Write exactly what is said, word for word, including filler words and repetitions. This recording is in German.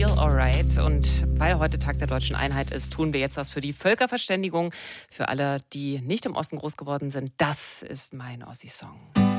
Feel Alright. Und weil heute Tag der Deutschen Einheit ist, tun wir jetzt was für die Völkerverständigung. Für alle, die nicht im Osten groß geworden sind, das ist mein Ossi-Song.